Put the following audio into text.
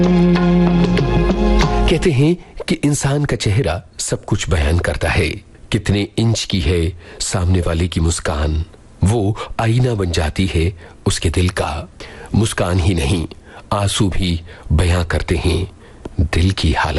कहते हैं कि इंसान का चेहरा सब कुछ बयान करता है। कितने इंच की है सामने वाले की मुस्कान, वो आईना बन जाती है उसके दिल का। मुस्कान ही नहीं, आंसू भी बयां करते हैं दिल की हालत।